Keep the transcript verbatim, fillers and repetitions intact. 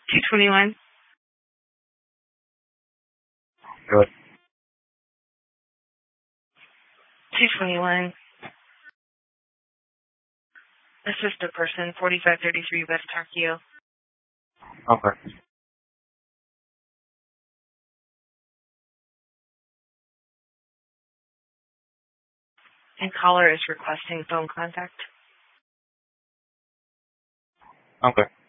two twenty-one. Good. two twenty-one. Assist a person, forty-five thirty-three West Tokyo. Okay. And caller is requesting phone contact. Okay.